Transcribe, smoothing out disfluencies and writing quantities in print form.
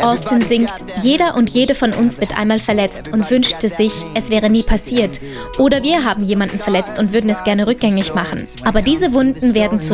Austin singt, jeder und jede von uns wird einmal verletzt und wünschte sich, es wäre nie passiert. Oder wir haben jemanden verletzt und würden es gerne rückgängig machen. Aber diese Wunden werden zu